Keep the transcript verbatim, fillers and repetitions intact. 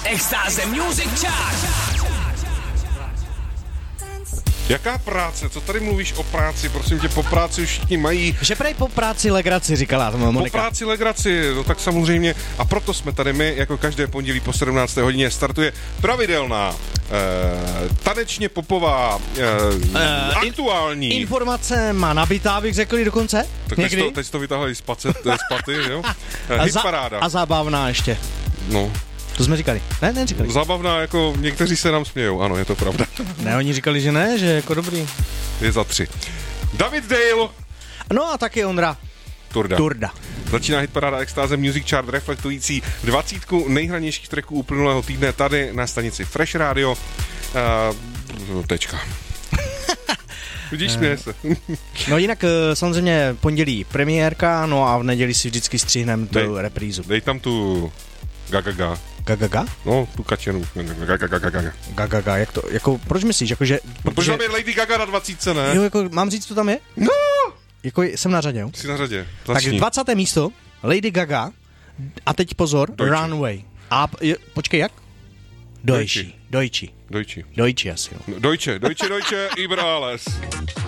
Extáze Music Chart. Jaká práce? Co tady mluvíš o práci? Prosím tě, po práci už všichni mají... Že prej po práci legraci, říkala to Monika. Po práci legraci, no tak samozřejmě. A proto jsme tady my, jako každé pondělí po sedmnácté hodině, startuje pravidelná, eh, tanečně popová, eh, uh, aktuální... In, informace má nabitá, bych řekl dokonce. Tak někdy. teď to, teď to vytáhli z, pace, z paty, jo? Eh, hitparáda. A zábavná ještě. No. To jsme říkali. Ne, ne říkali. Zábavná, jako někteří se nám smějou, ano, je to pravda. Ne, oni říkali, že ne, že jako dobrý. Je za tři. David Dale. No a taky Ondra. Turda. Turda. Začíná hitparáda Extáze Music Chart reflektující dvacítku nejhranějších tracků uplynulého týdne tady na stanici Fresh Radio. Uh, tečka. Vidíš, směje se. No jinak samozřejmě pondělí premiérka, no a v neděli si vždycky střihneme tu reprízu. Dej tam tu gagaga. Gagaga? No, tu kačenu. Gagaga. Gagaga, jak to, jako, proč myslíš, jakože... Protože tam je Lady Gaga na dvacítce, ne? Jo, jako, mám říct, co tam je? No! Jako, jsem na řadě, jo? Jsi na řadě. Začni. Takže dvacáté místo, Lady Gaga, a teď pozor, Dojči. Runway. A, je, počkej, jak? Dojči. Dojči. Dojči. Dojči asi, jo. Dojče, Dojče, Dojče, Iberales.